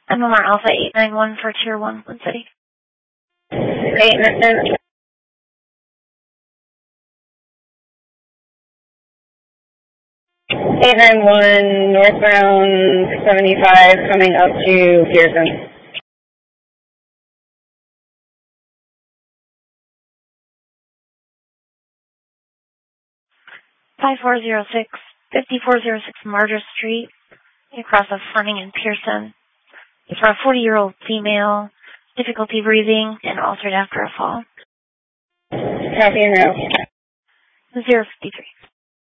MMR Alpha 891 for Tier 1, Flint City. 891 northbound 75 coming up to Pearson. Five 5406 Martyr Street, across of Fleming and Pearson. It's for a 40-year-old female, difficulty breathing, and altered after a fall. Copy now. 053.